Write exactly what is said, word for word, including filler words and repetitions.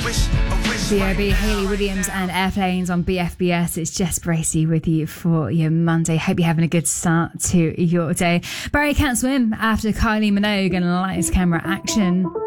B O B, Hayley Williams and Airplanes on B F B S. It's Jess Bracey with you for your Monday. Hope you're having a good start to your day. Barry Can't Swim after Kylie Minogue and Lights Camera Action.